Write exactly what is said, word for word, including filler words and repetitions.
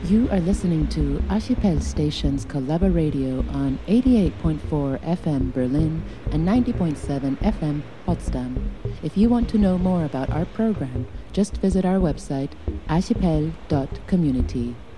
You are listening to Archipel Stations Collaboradio on eighty-eight point four F M Berlin and ninety point seven F M Potsdam. If you want to know more about our program, just visit our website archipel dot community.